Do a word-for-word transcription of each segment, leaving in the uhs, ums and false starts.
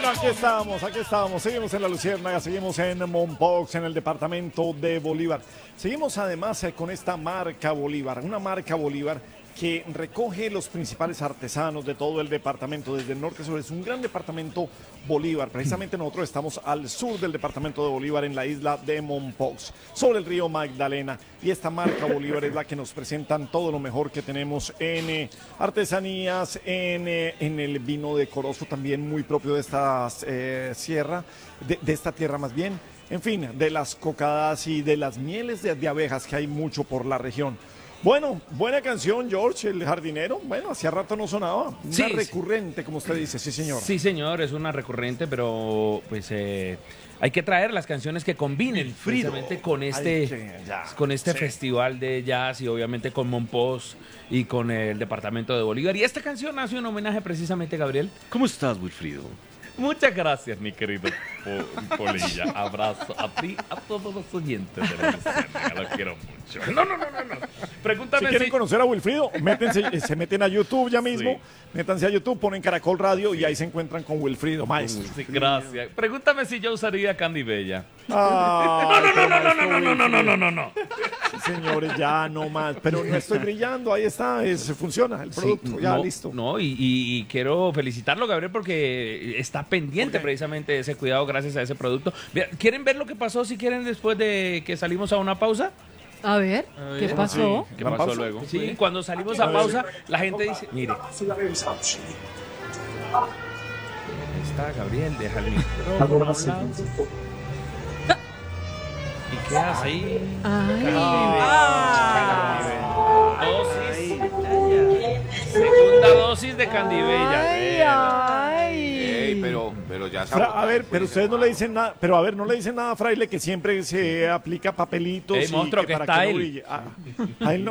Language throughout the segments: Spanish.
Bueno, aquí estamos, aquí estamos. Seguimos en La Luciérnaga, seguimos en Mompox, en el departamento de Bolívar. Seguimos además eh, con esta marca Bolívar, una marca Bolívar que recoge los principales artesanos de todo el departamento, desde el norte a sur. Es un gran departamento Bolívar. Precisamente nosotros estamos al sur del departamento de Bolívar, en la isla de Mompox, sobre el río Magdalena. Y esta marca Bolívar es la que nos presentan todo lo mejor que tenemos en eh, artesanías, en, eh, en el vino decoroso, también muy propio de esta eh, sierra, de, de esta tierra más bien. En fin, de las cocadas y de las mieles de, de abejas, que hay mucho por la región. Bueno, buena canción, George, el jardinero. Bueno, hacía rato no sonaba. Una sí, recurrente, como usted dice, sí, señor. Sí, señor, es una recurrente, pero pues eh, hay que traer las canciones que combinen precisamente con este, que, ya, con este sí. festival de jazz y obviamente con Mompox y con el departamento de Bolívar. Y esta canción hace un homenaje precisamente, Gabriel. ¿Cómo estás, Wilfrido? Muchas gracias, mi querido po Polilla. Abrazo a ti, a todos los oyentes de la Luciérnaga. Lo quiero mucho. No, no, no, no, no. Pregúntame si quieren si... conocer a Wilfrido, métense, se meten a YouTube ya mismo, sí. métanse a YouTube, ponen Caracol Radio sí. y ahí se encuentran con Wilfrido, maestro. Sí, gracias. Pregúntame si yo usaría Candy Bella. Ah, no, no, no, no, no, no, no, no, no, no, no, no. Sí, señores, ya no más. Pero no estoy brillando, ahí está, es, funciona el producto, sí, ya no, listo. No, y, y, y quiero felicitarlo, Gabriel, porque está pendiente okay. precisamente de ese cuidado gracias a ese producto. ¿Quieren ver lo que pasó si quieren después de que salimos a una pausa? A ver, a ver, ¿qué pasó? Sí, ¿Qué pasó pausa? luego? Sí, cuando salimos a pausa, la gente dice, mire. Ahí está, Gabriel, deja el micrófono. ¿Y qué hace ahí? Ay. Dosis. Segunda dosis de Candy Bella. Ay, ay. Ey, pero, pero ya Fra, a ver, pero ustedes no le dicen nada, pero a ver, no le dicen nada a Fraile, que siempre se aplica papelitos. Ey, monstruo, y que para está que no él. brille. A, a él no.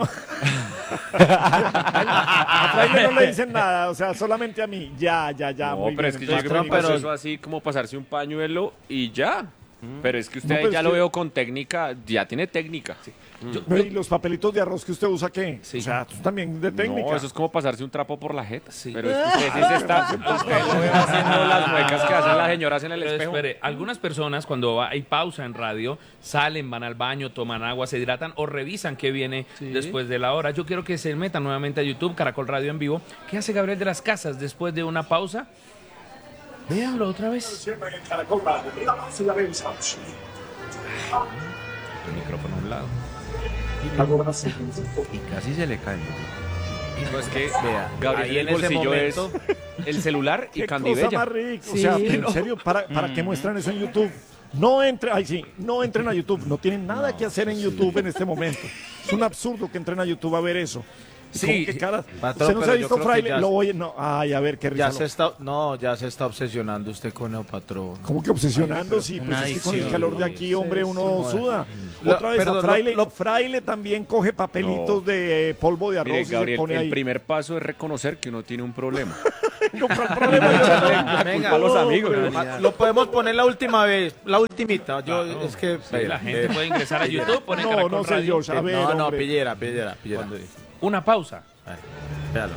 A Fraile no le dicen nada, o sea, solamente a mí. Ya, ya, ya. No, muy pero bien. es que yo creo que eso así como pasarse un pañuelo y ya. Mm. Pero es que usted no, ya es lo que... veo con técnica, ya tiene técnica. Sí. Mm. Yo, ¿y los papelitos de arroz que usted usa qué? Sí. O sea, tú también de técnica. No, eso es como pasarse un trapo por la jeta. Sí. Pero es que usted sí se está, usted lo ve haciendo las muecas que hacen las señoras en el Pero espejo. Espere, algunas personas cuando hay pausa en radio, salen, van al baño, toman agua, se hidratan o revisan qué viene sí. después de la hora. Yo quiero que se metan nuevamente a YouTube, Caracol Radio en vivo. ¿Qué hace Gabriel de las Casas después de una pausa? Véanlo otra vez. El micrófono a un lado. Y casi se le cae. No, es que, vea, Gabriel, el bolsillo es el celular y Candy Bella. Qué cosa más rica. Sí. O sea, en serio, ¿para, para qué muestran eso en YouTube? No entren, ay sí, no entren a YouTube. No tienen nada no, que hacer en YouTube sí. en este momento. Es un absurdo que entren a YouTube a ver eso. Sí, ¿Qué cara? Patrón, ¿Usted no se ha pero yo visto creo Fraile? que ya- Lo voy, no, ay, a ver qué risa. Ya lo- se está, no, ya se está obsesionando usted con el patrón. ¿Cómo que obsesionando? Sí, pues una es que con el adicción. calor de aquí, hombre, uno Sí, suda. Lo- Otra vez, perdón, a Fraile, lo- lo- Fraile también coge papelitos No. de eh, polvo de arroz Mire, y se Gabriel, pone el ahí. primer paso es reconocer que uno tiene un problema. No, pero el problema es la Venga, culpa a los amigos. Ah, Lo podemos poner la última vez, la ultimita. Yo, Claro. es que. Sí, la gente puede ingresar a YouTube, poner No, Caracol no sé, Radio. George, a ver, No, no, hombre. pillera, pillera, pillera. Una pausa. A ver, véalo.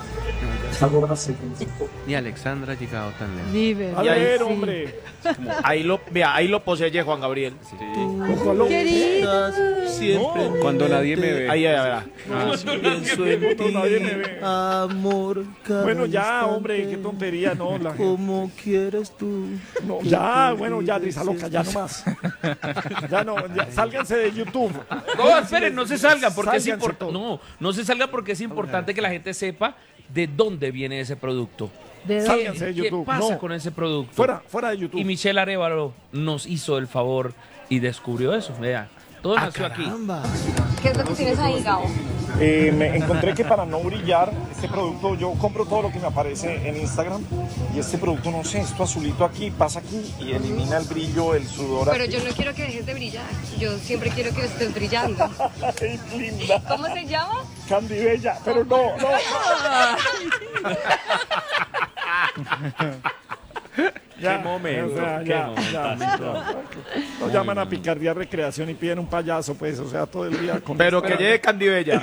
Ni Alexandra ha llegado tan lejos. Ni ver- A Y ahí ver, sí. hombre. Ahí lo, vea, ahí lo posee Juan Gabriel. Ojalá. Querido. Siempre. No, cuando nadie me ve. Ahí, ahí, verá. Pienso en ti, nadie me ve. amor. Bueno, ya, hombre, qué tontería, no. La... Como quieres tú. No, ya, bueno, ya, Drisa loca, ya no más. Ya no, ya, sálganse de YouTube. No, esperen, no se salgan porque es Sálganse importante. todos. No, no se salgan porque es importante que la gente sepa de dónde viene ese producto. ¿De dónde? Sálganse de ¿Qué YouTube. pasa No. con ese producto? Fuera, fuera de YouTube. Y Michelle Arévalo nos hizo el favor y descubrió eso. Vea, todo nació aquí. ¿Qué es lo que tienes ahí, Gabo? Eh, me encontré que para no brillar, este producto, yo compro todo lo que me aparece en Instagram y este producto, no sé, esto azulito aquí, pasa aquí y elimina el brillo, el sudor. Pero aquí. yo no quiero que dejes de brillar. Yo siempre quiero que estés brillando. Ay, linda. ¿Cómo se llama? Candy Bella, pero no, no. Ya, Qué momento, o sea, qué ya, momento. ya, ya. Nos llaman a picardía recreación y piden un payaso, pues, o sea, todo el día con Pero que lleve Candibella.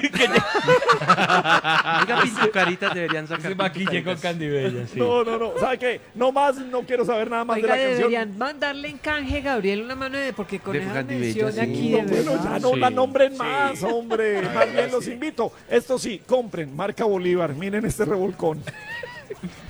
Oiga, pintucaritas deberían sacar. Se maquille con Candibella, sí. No, no, no. ¿Sabe qué? No más, no quiero saber nada más Oiga, de la canción. deberían mandarle en canje, Gabriel, una mano de... Porque con De esa Candibella, mención sí. aquí, No, de bueno, verdad. ya no Sí, la nombren sí. más, hombre. Más bien los invito. Esto sí, compren, marca Bolívar. Miren este revolcón.